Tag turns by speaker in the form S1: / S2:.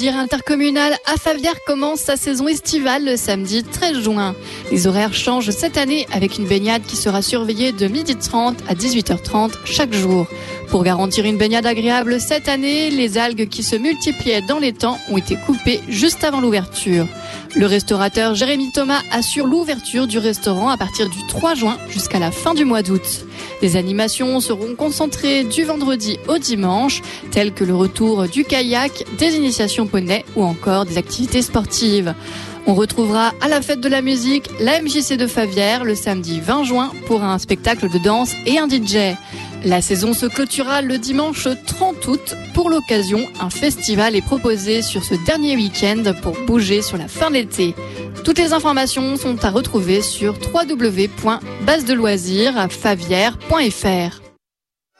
S1: Intercommunal à Favières commence sa saison estivale le samedi 13 juin. Les horaires changent cette année avec une baignade qui sera surveillée de 12h30 à 18h30 chaque jour. Pour garantir une baignade agréable cette année, les algues qui se multipliaient dans les temps ont été coupées juste avant l'ouverture. Le restaurateur Jérémy Thomas assure l'ouverture du restaurant à partir du 3 juin jusqu'à la fin du mois d'août. Les animations seront concentrées du vendredi au dimanche, telles que le retour du kayak, des initiations poney ou encore des activités sportives. On retrouvera à la fête de la musique la MJC de Favières le samedi 20 juin pour un spectacle de danse et un DJ. La saison se clôturera le dimanche 30 août. Pour l'occasion, un festival est proposé sur ce dernier week-end pour bouger sur la fin de l'été. Toutes les informations sont à retrouver sur www.basedeloisirsfavières.fr.